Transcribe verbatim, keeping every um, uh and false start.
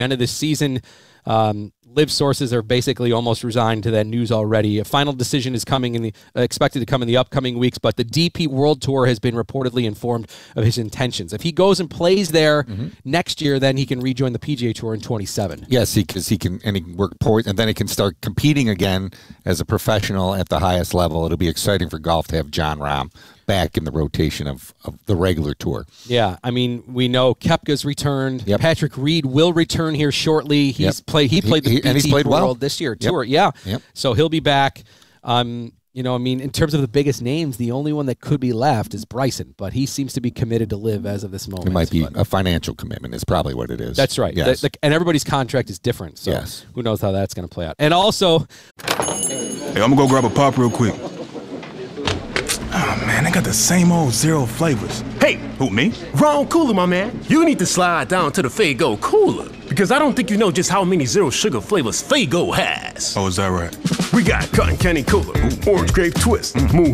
End of this season. Um, Live sources are basically almost resigned to that news already. A final decision is coming in the uh, expected to come in the upcoming weeks, but the D P World Tour has been reportedly informed of his intentions. If he goes and plays there mm-hmm. next year, then he can rejoin the P G A Tour in twenty-seven. Yes, because he, he can, and he can work port, and then he can start competing again as a professional at the highest level. It'll be exciting for golf to have Jon Rahm back in the rotation of, of the regular tour. Yeah, I mean, we know Koepka's returned. Yep. Patrick Reed will return here shortly. He's yep. played. He played the he, B T and he's played World well. this year yep. tour. Yeah, yep. so he'll be back. Um, you know, I mean, in terms of the biggest names, the only one that could be left is Bryson, but he seems to be committed to Live as of this moment. It might be but, a financial commitment is probably what it is. That's right. Yes. The, the, and everybody's contract is different, so yes. who knows how that's going to play out. And also... Hey, I'm going to go grab a pop real quick. Oh, man, they got the same old zero flavors. Hey! Who, me? Wrong cooler, my man. You need to slide down to the Faygo cooler, because I don't think you know just how many zero sugar flavors Faygo has. Oh, is that right? We got cotton candy cola, orange grape twist, mm. moon